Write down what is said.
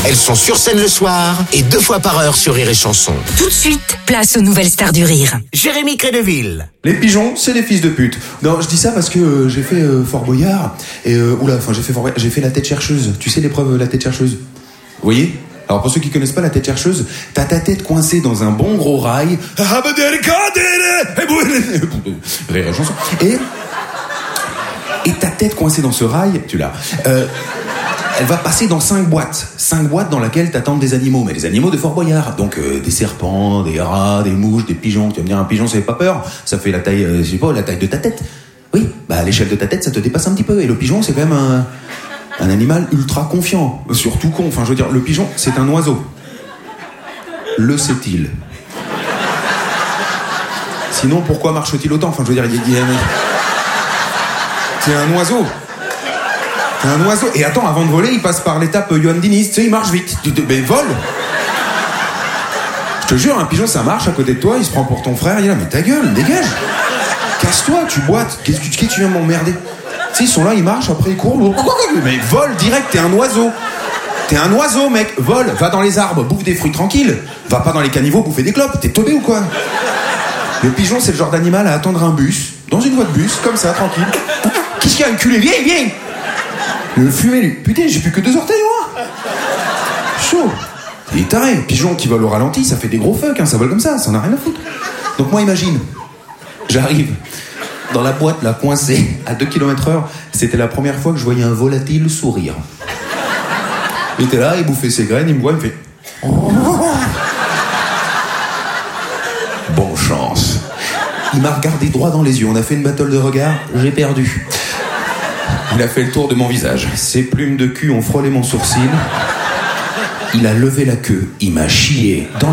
Elles sont sur scène le soir et 2 fois par heure sur Rire et Chanson. Tout de suite, place aux nouvelles stars du rire. Jérémy Crédeville. Les pigeons, c'est des fils de pute. Non, je dis ça parce que j'ai fait Fort Boyard et j'ai fait la tête chercheuse. Tu sais l'épreuve la tête chercheuse. Vous voyez ? Alors pour ceux qui connaissent pas la tête chercheuse, t'as ta tête coincée dans un bon gros rail. Rire et Chanson. Et ta tête coincée dans ce rail, tu l'as. Elle va passer dans 5 boîtes. 5 boîtes dans lesquelles t'attendent des animaux. Mais des animaux de Fort Boyard. Donc des serpents, des rats, des mouches, des pigeons. Tu vas me dire, un pigeon, ça fait pas peur. Ça fait la taille, je sais pas, la taille de ta tête. Oui, bah à l'échelle de ta tête, ça te dépasse un petit peu. Et le pigeon, c'est quand même un animal ultra confiant. Surtout con. Enfin, je veux dire, le pigeon, c'est un oiseau. Le sait-il. Sinon, pourquoi marche-t-il autant ? Enfin, je veux dire, c'est un oiseau. C'est un oiseau. Et attends, avant de voler, il passe par l'étape Johan Diniz. Tu sais, il marche vite. Mais vole. Je te jure, un pigeon, ça marche à côté de toi, il se prend pour ton frère, il est là, mais ta gueule, dégage. Casse-toi, tu boites. Qu'est-ce que tu viens de m'emmerder ? Tu sais, ils sont là, ils marchent, après ils courent. Mais vole direct, t'es un oiseau. T'es un oiseau, mec. Vole, va dans les arbres, bouffe des fruits tranquilles. Va pas dans les caniveaux bouffer des clopes. T'es teubé ou quoi ? Le pigeon, c'est le genre d'animal à attendre un bus, dans une voie de bus, comme ça, tranquille. Qu'est-ce qu'il y a, enculé ? Viens. Le fumet, lui. Putain, j'ai plus que 2 orteils, moi. Chaud. Il est taré. Pigeon qui vole au ralenti, ça fait des gros fuck, hein, ça vole comme ça en a rien à foutre. Donc moi, imagine, j'arrive dans la boîte, là, coincée, à 2 km/h. C'était la première fois que je voyais un volatile sourire. Il était là, il bouffait ses graines, il me voit, il me fait... Bonne chance. Il m'a regardé droit dans les yeux, on a fait une battle de regard, j'ai perdu. Il a fait le tour de mon visage. Ses plumes de cul ont frôlé mon sourcil. Il a levé la queue, il m'a chié dans